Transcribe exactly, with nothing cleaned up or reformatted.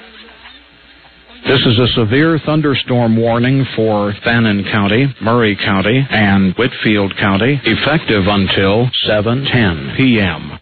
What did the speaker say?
This is a severe thunderstorm warning for Fannin County, Murray County, and Whitfield County, effective until seven ten p.m.